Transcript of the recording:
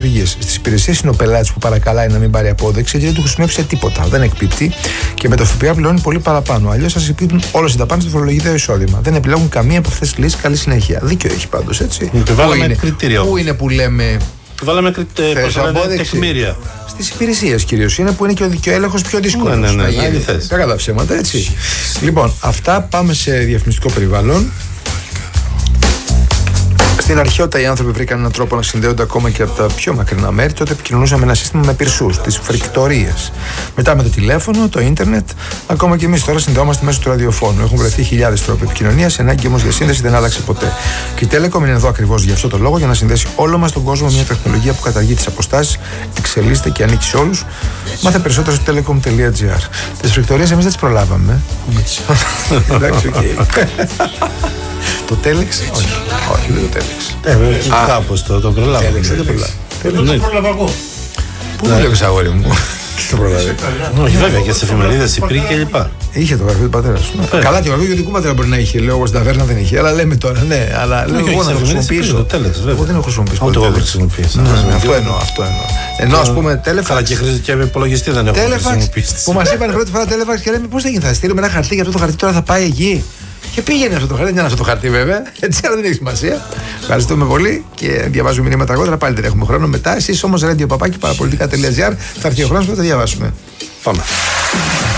πηγές. Στις υπηρεσίες είναι ο πελάτης που παρακαλάει να μην πάρει απόδειξη γιατί δεν του χρησιμεύσει τίποτα. Δεν εκπίπτει και με το ΦΠΑ πληρώνει πολύ παραπάνω. Αλλιώς σας εκπίπτουν όλες οι δαπάνες στο φορολογητέο εισόδημα. Δεν επιλέγουν καμία από αυτές τις λύσεις. Καλή συνέχεια. Δίκιο έχει πάντως, έτσι. Πού είναι που λέμε. Βάλαμε τεκμήρια. Στις υπηρεσίες κυρίως είναι που είναι και ο έλεγχος πιο δύσκολος. Ναι, κακά τα ψέματα, έτσι. Λοιπόν, αυτά, πάμε σε διαφημιστικό περιβάλλον. Στην αρχαιότητα οι άνθρωποι βρήκαν έναν τρόπο να συνδέονται ακόμα και από τα πιο μακρινά μέρη. Τότε επικοινωνούσαμε ένα σύστημα με πυρσούς, τις φρικτορίες. Μετά με το τηλέφωνο, το ίντερνετ, ακόμα και εμείς τώρα συνδεόμαστε μέσω του ραδιοφώνου. Έχουν βρεθεί χιλιάδες τρόποι επικοινωνίας, η ανάγκη όμως για σύνδεση δεν άλλαξε ποτέ. Και η Telecom είναι εδώ ακριβώς για αυτό το λόγο, για να συνδέσει όλο μας τον κόσμο με μια τεχνολογία που καταργεί τις αποστάσεις, εξελίσσεται και ανήκει σε όλους. Μάθε περισσότερο στο telecom.gr. Τις φρικτορίες εμείς δεν τις προλάβαμε. Εντάξει, οκ. Το Τέλεξ, όχι, δεν το Τέλεξ. Κάπως το προλάβαμε. Δεν το πρόλαβα εγώ. Πού το βλέπεις, αγόρι μου? Το προλάβει. Όχι, βέβαια, και στις εφημερίδες υπήρχε και λοιπά. Είχε το γραφείο του πατέρα σου. Καλά, το γραφείο του δικού πατέρα μπορεί να είχε. Λέω εγώ στην ταβέρνα δεν είχε. Αλλά λέμε τώρα, ναι. Αλλά λέω εγώ να το χρησιμοποιήσω. Εγώ δεν έχω χρησιμοποιήσει. Ούτε εγώ χρησιμοποιήσω. Αυτό εννοώ. Ενώ α πούμε τέλεφα. Αλλά και υπολογιστή δεν έχω χρησιμοποιήσει. Που μας είπαν πρώτη φορά τέλεφαξ και λέμε πώς θα γίνει, θα στείλουμε ένα χαρτί για αυτό το χαρτί τώρα θα πάει εκεί. Και πήγαινε αυτό το χαρτί, δεν είναι αυτό το χαρτί βέβαια. Έτσι, αλλά δεν έχει σημασία. Ευχαριστούμε πολύ και διαβάζουμε μηνύματα αργότερα. Πάλι δεν έχουμε χρόνο μετά. Εσείς όμως radio.parapolitica.gr θα έρθει ο χρόνος που θα τα διαβάσουμε. Πάμε.